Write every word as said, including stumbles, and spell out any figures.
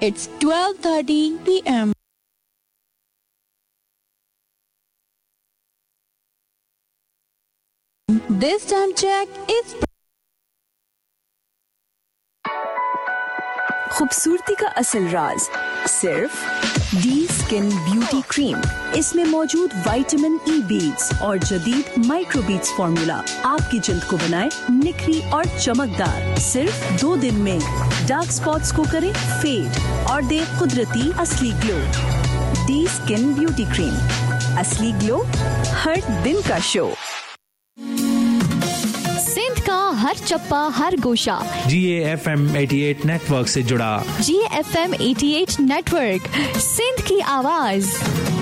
It's twelve thirty p m This time check is खूबसूरती का असल राज सिर्फ डी स्किन ब्यूटी क्रीम। इसमें मौजूद विटामिन ई बीड्स और जदीद माइक्रो बीड्स फॉर्मूला आपकी जल्द को बनाए निखरी और चमकदार। सिर्फ दो दिन में डार्क स्पॉट्स को करे फेड और दे कुदरती असली glow. D skin beauty cream, असली ग्लो हर दिन का शो। सिंध का हर चप्पा हर गोशा जी ए एफ एम अठासी नेटवर्क से जुड़ा। जी ए एफ एम अठासी नेटवर्क, सिंध की आवाज।